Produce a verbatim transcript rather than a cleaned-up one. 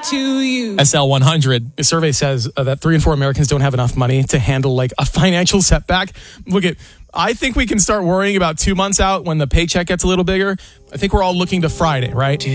to you. S L one hundred. A survey says uh, that three in four Americans don't have enough money to handle like a financial setback. Look at, I think we can start worrying about two months out when the paycheck gets a little bigger. I think we're all looking to Friday, right?